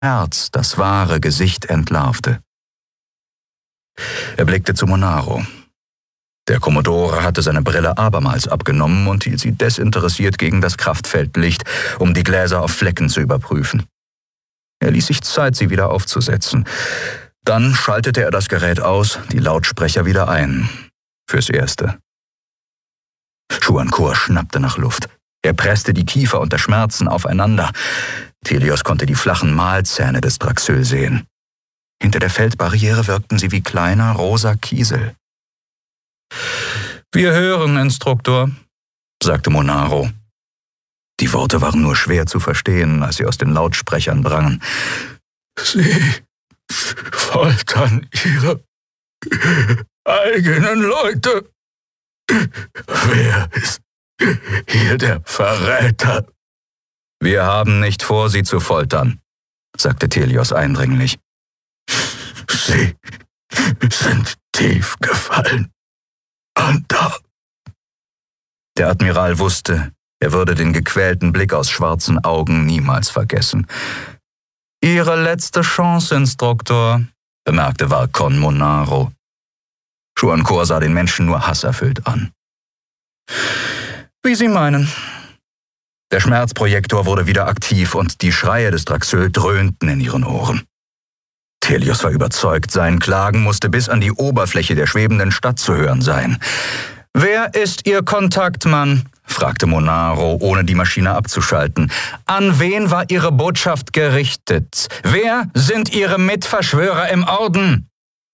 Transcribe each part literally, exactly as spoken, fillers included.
Schmerz das wahre Gesicht entlarvte. Er blickte zu Monaro. Der Kommodore hatte seine Brille abermals abgenommen und hielt sie desinteressiert gegen das Kraftfeldlicht, um die Gläser auf Flecken zu überprüfen. Er ließ sich Zeit, sie wieder aufzusetzen. Dann schaltete er das Gerät aus, die Lautsprecher wieder ein. Fürs Erste. Chouancourt schnappte nach Luft. Er presste die Kiefer unter Schmerzen aufeinander. Thelios konnte die flachen Mahlzähne des Draxül sehen. Hinter der Feldbarriere wirkten sie wie kleiner, rosa Kiesel. »Wir hören, Instruktor«, sagte Monaro. Die Worte waren nur schwer zu verstehen, als sie aus den Lautsprechern drangen. »Sie foltern ihre eigenen Leute. Wer ist hier der Verräter?« »Wir haben nicht vor, sie zu foltern«, sagte Thelios eindringlich. »Sie sind tief gefallen. Und da.« Der Admiral wusste, er würde den gequälten Blick aus schwarzen Augen niemals vergessen. »Ihre letzte Chance, Instruktor«, bemerkte Valcon Monaro. Chouancourt sah den Menschen nur hasserfüllt an. »Wie Sie meinen.« Der Schmerzprojektor wurde wieder aktiv und die Schreie des Draxül dröhnten in ihren Ohren. Thelios war überzeugt, sein Klagen musste bis an die Oberfläche der schwebenden Stadt zu hören sein. »Wer ist Ihr Kontaktmann?«, fragte Monaro, ohne die Maschine abzuschalten. »An wen war Ihre Botschaft gerichtet? Wer sind Ihre Mitverschwörer im Orden?«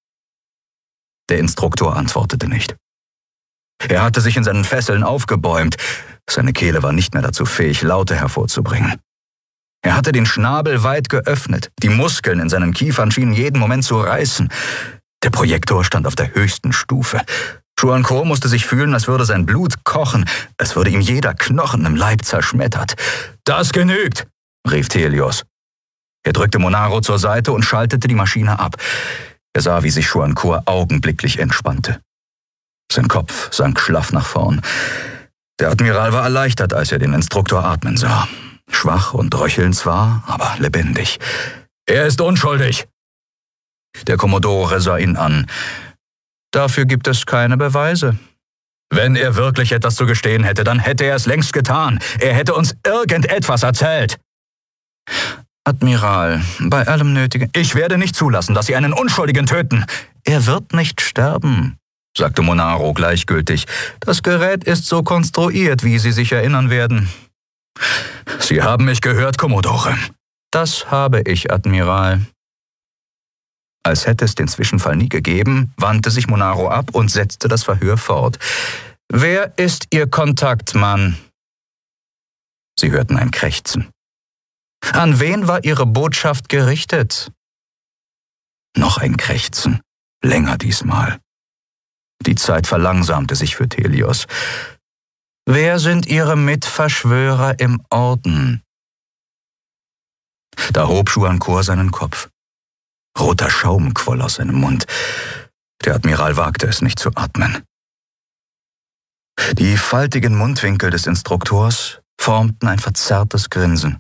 Der Instruktor antwortete nicht. Er hatte sich in seinen Fesseln aufgebäumt. Seine Kehle war nicht mehr dazu fähig, Laute hervorzubringen. Er hatte den Schnabel weit geöffnet. Die Muskeln in seinen Kiefern schienen jeden Moment zu reißen. Der Projektor stand auf der höchsten Stufe. Chouancourt musste sich fühlen, als würde sein Blut kochen, als würde ihm jeder Knochen im Leib zerschmettert. »Das genügt«, rief Thelios. Er drückte Monaro zur Seite und schaltete die Maschine ab. Er sah, wie sich Chouancourt augenblicklich entspannte. Sein Kopf sank schlaff nach vorn. Der Admiral war erleichtert, als er den Instruktor atmen sah. Schwach und röchelnd zwar, aber lebendig. »Er ist unschuldig!« Der Kommodore sah ihn an. »Dafür gibt es keine Beweise.« »Wenn er wirklich etwas zu gestehen hätte, dann hätte er es längst getan. Er hätte uns irgendetwas erzählt.« »Admiral, bei allem Nötigen...« »Ich werde nicht zulassen, dass Sie einen Unschuldigen töten.« »Er wird nicht sterben«, sagte Monaro gleichgültig. »Das Gerät ist so konstruiert, wie Sie sich erinnern werden.« »Sie haben mich gehört, Kommodore.« »Das habe ich, Admiral.« Als hätte es den Zwischenfall nie gegeben, wandte sich Monaro ab und setzte das Verhör fort. »Wer ist Ihr Kontaktmann?« Sie hörten ein Krächzen. »An wen war Ihre Botschaft gerichtet?« Noch ein Krächzen, länger diesmal. Die Zeit verlangsamte sich für Thelios. »Wer sind Ihre Mitverschwörer im Orden?« Da hob Chouancourt seinen Kopf. Roter Schaum quoll aus seinem Mund. Der Admiral wagte es nicht zu atmen. Die faltigen Mundwinkel des Instruktors formten ein verzerrtes Grinsen.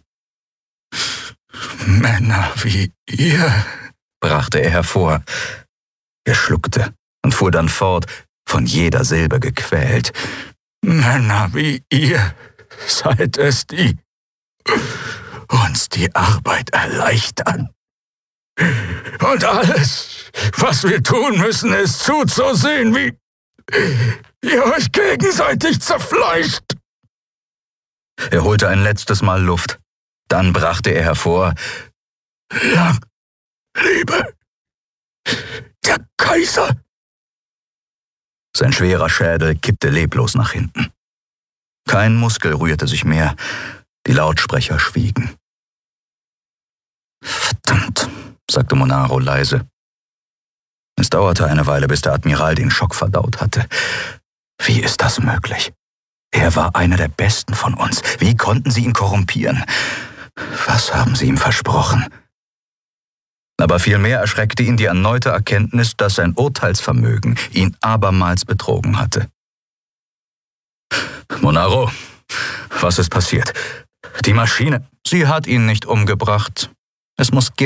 »Männer wie ihr«, brachte er hervor. Er schluckte und fuhr dann fort, von jeder Silbe gequält. »Männer wie ihr seid es, die uns die Arbeit erleichtern. Und alles, was wir tun müssen, ist zuzusehen, wie ihr euch gegenseitig zerfleischt.« Er holte ein letztes Mal Luft. Dann brachte er hervor: »Lang lebe der Kaiser!« Sein schwerer Schädel kippte leblos nach hinten. Kein Muskel rührte sich mehr. Die Lautsprecher schwiegen. »Verdammt«, sagte Monaro leise. Es dauerte eine Weile, bis der Admiral den Schock verdaut hatte. Wie ist das möglich? Er war einer der Besten von uns. Wie konnten sie ihn korrumpieren? Was haben sie ihm versprochen? Aber vielmehr erschreckte ihn die erneute Erkenntnis, dass sein Urteilsvermögen ihn abermals betrogen hatte. »Monaro, was ist passiert? Die Maschine, sie hat ihn nicht umgebracht«, Es muss